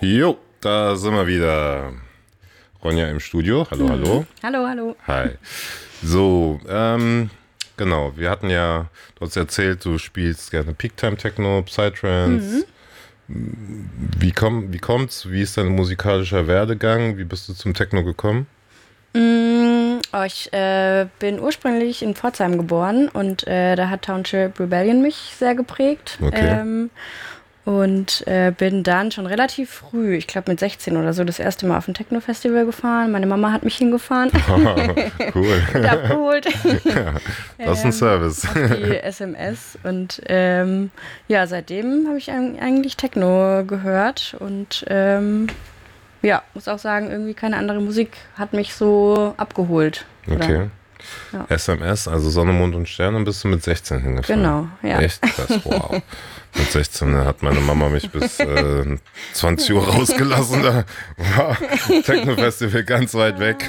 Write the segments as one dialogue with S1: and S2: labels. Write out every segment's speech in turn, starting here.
S1: Jo, da sind wir wieder. Ronja im Studio. Hallo, hallo.
S2: Hallo, hallo.
S1: Hi. So, genau, wir hatten ja, du hast erzählt, du spielst gerne Peak-Time Techno, Psytrance. Wie kommt's? Wie ist dein musikalischer Werdegang? Wie bist du zum Techno gekommen?
S2: Ich bin ursprünglich in Pforzheim geboren und da hat Township Rebellion mich sehr geprägt.
S1: Okay.
S2: Und bin dann schon relativ früh, ich glaube mit 16 oder so, das erste Mal auf ein Techno-Festival gefahren. Meine Mama hat mich hingefahren.
S1: Cool.
S2: Und abgeholt.
S1: Ja, das ist ein Service.
S2: Auf die SMS. Und ja, seitdem habe ich eigentlich Techno gehört. Und ja, muss auch sagen, irgendwie keine andere Musik hat mich so abgeholt.
S1: Okay.
S2: Ja.
S1: SMS, also Sonne, Mond und Sterne, bist du mit 16 hingefahren?
S2: Genau, ja.
S1: Echt krass, wow. Mit 16 hat meine Mama mich bis 20 Uhr rausgelassen. Da war Techno-Festival ganz weit weg.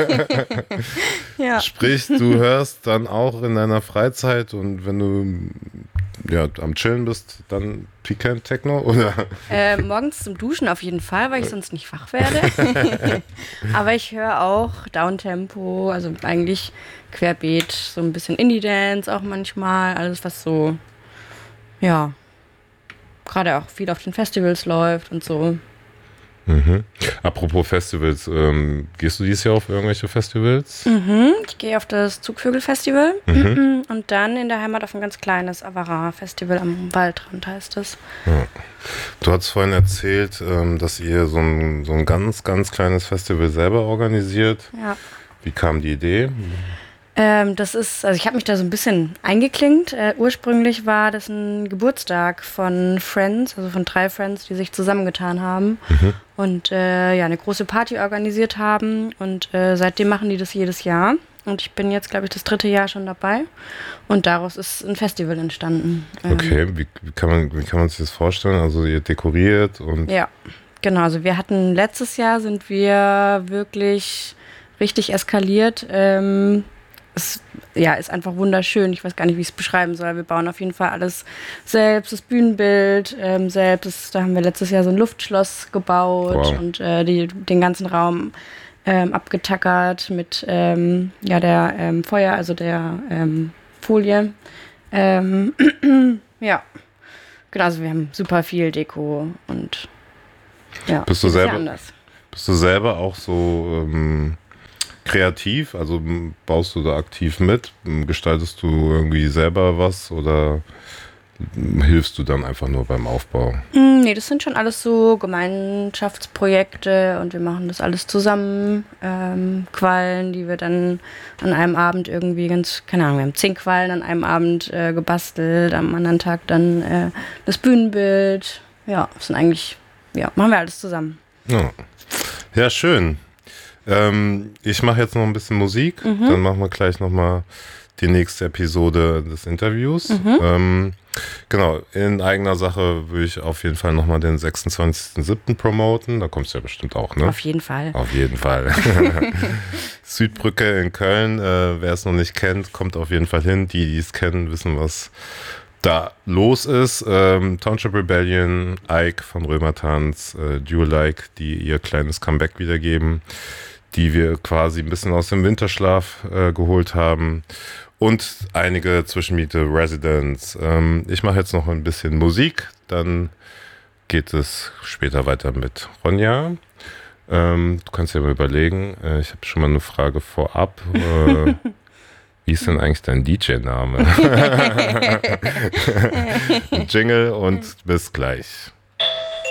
S2: Ja.
S1: Sprich, du hörst dann auch in deiner Freizeit und wenn du am Chillen bist, dann Peak-Time Techno, oder?
S2: Morgens zum Duschen auf jeden Fall, weil ich sonst nicht wach werde. Aber ich höre auch Downtempo, also eigentlich querbeet, so ein bisschen Indie-Dance auch manchmal, alles was so, ja, gerade auch viel auf den Festivals läuft und so.
S1: Mhm. Apropos Festivals, gehst du dieses Jahr auf irgendwelche Festivals?
S2: Ich gehe auf das Zugvögel-Festival und dann in der Heimat auf ein ganz kleines Avara-Festival am Waldrand heißt es.
S1: Ja. Du hast vorhin erzählt, dass ihr so ein ganz, ganz kleines Festival selber organisiert.
S2: Ja.
S1: Wie kam die Idee?
S2: Das ist, also ich habe mich da so ein bisschen eingeklinkt. Ursprünglich war das ein Geburtstag von Friends, also von 3 Friends, die sich zusammengetan haben und ja, eine große Party organisiert haben. Und seitdem machen die das jedes Jahr. Und ich bin jetzt, glaube ich, das 3. Jahr schon dabei. Und daraus ist ein Festival entstanden.
S1: Okay, wie kann man sich das vorstellen? Also ihr dekoriert und...
S2: Ja, genau. Also wir hatten letztes Jahr, sind wir wirklich richtig eskaliert. Es ist einfach wunderschön. Ich weiß gar nicht, wie ich es beschreiben soll. Wir bauen auf jeden Fall alles selbst, das Bühnenbild selbst. Da haben wir letztes Jahr so ein Luftschloss gebaut und den ganzen Raum abgetackert mit der Feuer, also der Folie. Ja, genau. Also wir haben super viel Deko und ja.
S1: Bist du selber auch so kreativ? Also baust du da aktiv mit? Gestaltest du irgendwie selber was oder hilfst du dann einfach nur beim Aufbau?
S2: Nee, das sind schon alles so Gemeinschaftsprojekte und wir machen das alles zusammen. Quallen, die wir dann an einem Abend irgendwie keine Ahnung, wir haben 10 Quallen an einem Abend gebastelt, am anderen Tag dann das Bühnenbild. Ja, das sind eigentlich, machen wir alles zusammen.
S1: Ja, schön. Ich mache jetzt noch ein bisschen Musik, dann machen wir gleich nochmal die nächste Episode des Interviews. Genau, in eigener Sache würde ich auf jeden Fall nochmal den 26.07. promoten. Da kommst du ja bestimmt auch, ne?
S2: Auf jeden Fall.
S1: Auf jeden Fall. Südbrücke in Köln, wer es noch nicht kennt, kommt auf jeden Fall hin. Die es kennen, wissen, was da los ist. Township Rebellion, Ike von Römertanz, Dual-Like, die ihr kleines Comeback wiedergeben, die wir quasi ein bisschen aus dem Winterschlaf geholt haben. Und einige Zwischenmiete, Residents. Ich mache jetzt noch ein bisschen Musik, dann geht es später weiter mit Ronja. Du kannst dir mal überlegen, ich habe schon mal eine Frage vorab. Wie ist denn eigentlich dein DJ-Name? Jingle und bis gleich.